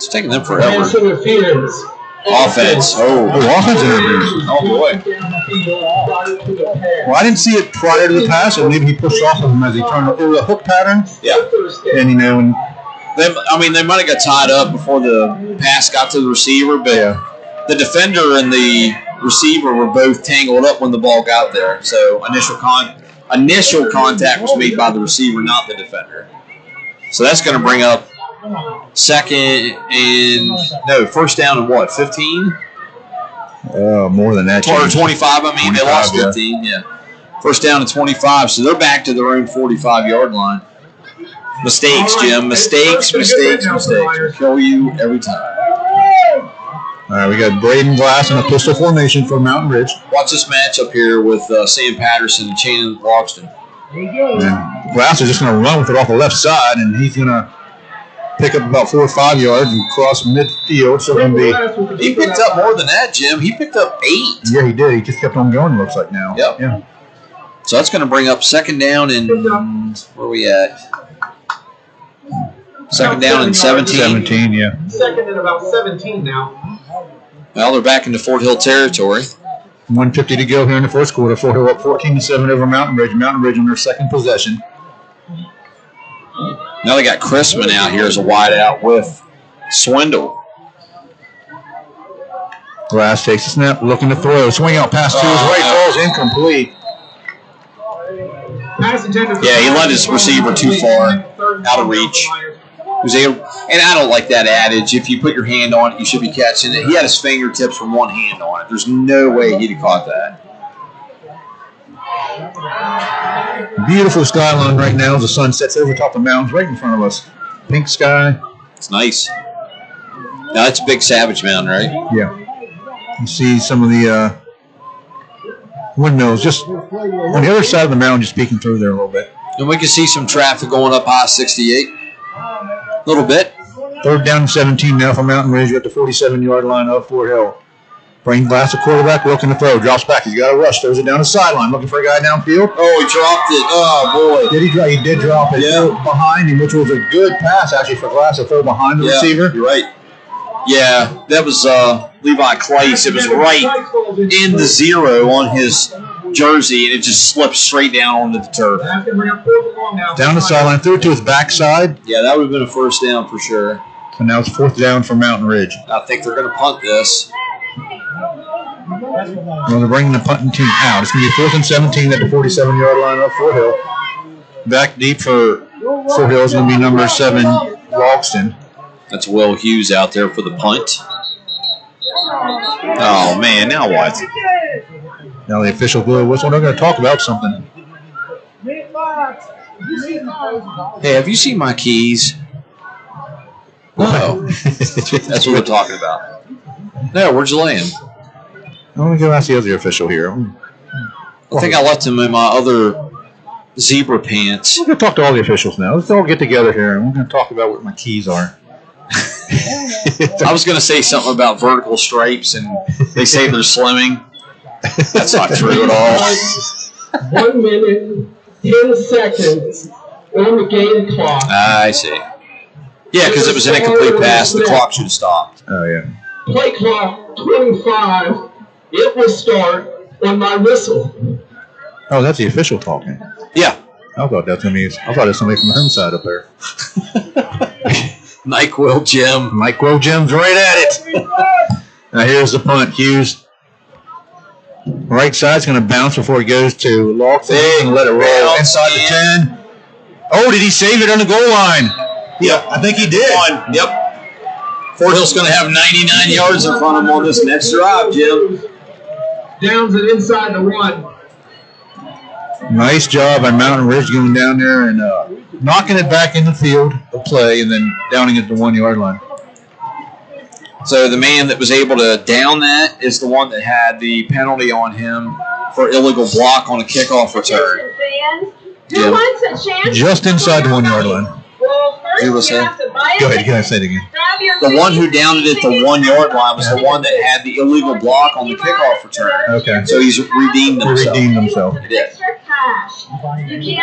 It's taking them forever. Interference. Offense. Offense interference. Oh, boy. Well, I didn't see it prior to the pass, and maybe he pushed off of him as he turned. It was a hook pattern. Yeah. And, and they might have got tied up before the pass got to the receiver, but the defender and the receiver were both tangled up when the ball got there. So initial contact was made by the receiver, not the defender. So that's going to bring up first down and what, 15? More than that. Or 25, I mean. They lost 15, yeah. First down and 25, so they're back to their own 45-yard line. Mistakes, Jim. Mistakes. Will kill you every time. All right, we got Braden Glass in a pistol formation for Mountain Ridge. Watch this matchup here with Sam Patterson and Shannon Logston. And Glass is just going to run with it off the left side, and he's going to pick up about 4 or 5 yards and cross midfield. So he picked up more than that, Jim. He picked up 8. Yeah, he did. He just kept on going, looks like now. Yep. Yeah. So that's going to bring up second down and where are we at? Second down and 17. 17, yeah. Second and about 17 now. Well, they're back into Fort Hill territory. 1:50 to go here in the first quarter. Fort Hill up 14-7 over Mountain Ridge. Mountain Ridge on their second possession. Now they got Chrisman out here as a wideout with Swindle. Glass takes a snap, looking to throw. Swing out pass to his right, falls incomplete. Yeah, he let his receiver too far out of reach. And I don't like that adage. If you put your hand on it, you should be catching it. He had his fingertips from one hand on it. There's no way he'd have caught that. Beautiful skyline right now as the sun sets over top of the mountains right in front of us. Pink sky. It's nice. Now that's Big Savage Mountain, right? Yeah. You see some of the windmills just on the other side of the mountain, just peeking through there a little bit. And we can see some traffic going up I-68. A little bit. Third down and 17 now for Mountain Ridge at the 47-yard line of Fort Hill. Braden Glass, the quarterback, looking to throw. Drops back. He's got a rush. Throws it down the sideline. Looking for a guy downfield. Oh, he dropped it. Oh, boy. He did drop it. Yeah. Behind him, which was a good pass, actually, for Glass to throw behind the receiver. You're right. Yeah, that was Levi Clace. It was right in the zero on his jersey, and it just slipped straight down onto the turf. Down the sideline, threw it to his backside. Yeah, that would have been a first down for sure. So now it's fourth down for Mountain Ridge. I think they're going to punt this. Well, they're bringing the punting team out. It's going to be 4th and 17 at the 47-yard line of Fort Hill. Back deep for Fort Hill is going to be number 7, Logston. That's Will Hughes out there for the punt. Oh, man, now what? Now the official blew a whistle. They're going to talk about something. Hey, have you seen my keys? No. That's what we're talking about. No, where'd you lay them? I'm going to go ask the other official here. I think I left them in my other zebra pants. We're going to talk to all the officials now. Let's all get together here, and we're going to talk about what my keys are. I was going to say something about vertical stripes, and they say they're slimming. That's not true at all. 1 minute, 10 seconds on the game clock. I see. Yeah, because it was an incomplete pass. The clock should have stopped. Oh, yeah. Play clock 25. It will start on my whistle. Oh, that's the official talking. Yeah. I thought that was somebody from the home side up there. NyQuil Jim. NyQuil Jim's right at it. Now here's the punt. Hughes. Right side's going to bounce before it goes to Logston and let it roll inside the 10. Oh, did he save it on the goal line? Yep. I think he did. Yep. Fort Hill's going to have 99 yards in front of him on this next drive, Jim. Downs it inside the 1. Nice job by Mountain Ridge going down there and knocking it back in the field of play and then downing it at the 1-yard line. So the man that was able to down that is the one that had the penalty on him for illegal block on a kickoff return. Yeah. Just inside the 1-yard line. Who was that? Go ahead, say it again. The one who downed it at the 1-yard line was the one that had the illegal block on the kickoff return. Okay. So he's redeemed himself. He redeemed himself. He did.